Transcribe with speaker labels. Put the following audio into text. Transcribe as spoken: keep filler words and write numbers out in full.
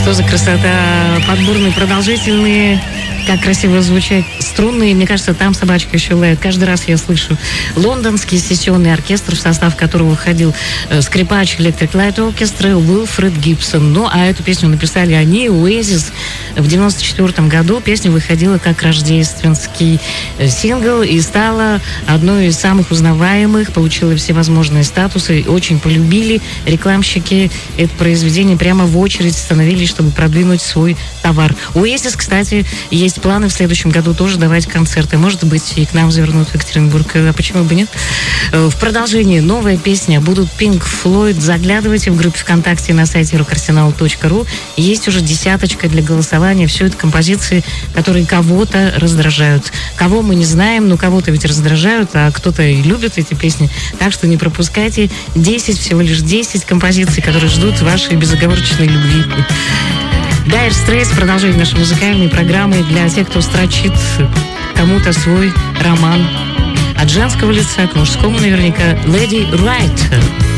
Speaker 1: Что за красота, подборные, продолжительные, как красиво звучат струнные. Мне кажется, там собачка еще лает. Каждый раз я слышу лондонский сессионный оркестр, в состав которого входил э, скрипач Electric Light Orchestra Уилфред Гибсон. Ну, а эту песню написали они, Oasis, в девяносто четвёртом году. Песня выходила как рождественский э, сингл и стала одной из самых узнаваемых, получила всевозможные статусы, очень полюбили рекламщики это произведение, прямо в очередь становились, чтобы продвинуть свой товар. У Oasis, кстати, есть планы в следующем году тоже давать концерты. Может быть, и к нам завернут в Екатеринбург. А почему бы нет? В продолжении новая песня. Будут Pink Floyd. Заглядывайте в группе ВКонтакте на сайте рок арсенал точка ру. Есть уже десяточка для голосования. Все это композиции, которые кого-то раздражают. Кого мы не знаем, но кого-то ведь раздражают, а кто-то и любит эти песни. Так что не пропускайте. десять, всего лишь десять композиций, которые ждут вашей безоговорочной любви. Dire Straits, продолжение нашей музыкальной программы для тех, кто строчит кому-то свой роман от женского лица к мужскому наверняка. Lady Wright.